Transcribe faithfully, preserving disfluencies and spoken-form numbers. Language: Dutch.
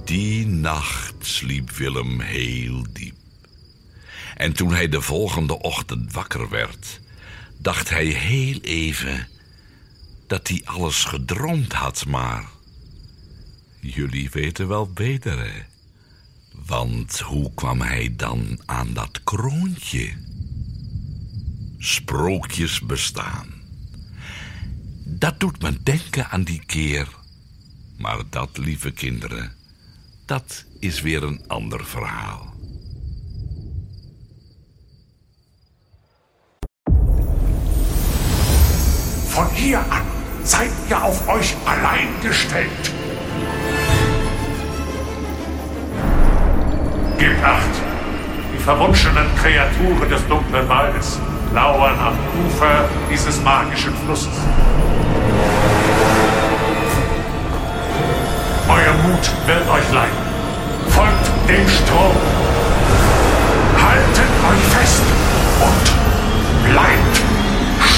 Die nacht sliep Willem heel diep. En toen hij de volgende ochtend wakker werd, dacht hij heel even dat hij alles gedroomd had, maar jullie weten wel beter, hè? Want hoe kwam hij dan aan dat kroontje? Sprookjes bestaan. Dat doet me denken aan die keer. Maar dat, lieve kinderen, dat is weer een ander verhaal. Von hier an seid ihr auf euch allein gestellt. Gebt acht! Die verwunschenen Kreaturen des dunklen Waldes lauern am Ufer dieses magischen Flusses. Euer Mut wird euch leiten. Folgt dem Strom!